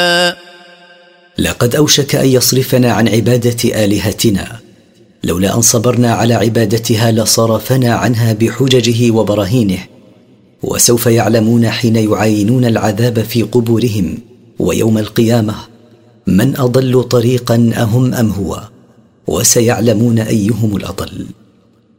لقد أوشك أن يصرفنا عن عبادة آلهتنا، لولا أن صبرنا على عبادتها لصرفنا عنها بحججه وبراهينه. وسوف يعلمون حين يعاينون العذاب في قبورهم ويوم القيامة من أضل طريقا أهم أم هو، وسيعلمون أيهم الأضل.